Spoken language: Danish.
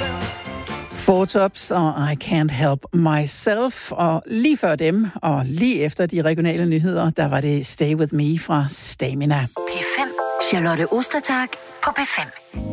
Four Tops og I Can't Help Myself, og lige før dem, og lige efter de regionale nyheder, der var det Stay With Me fra Stamina. P5, Charlotte Ostertag på P5.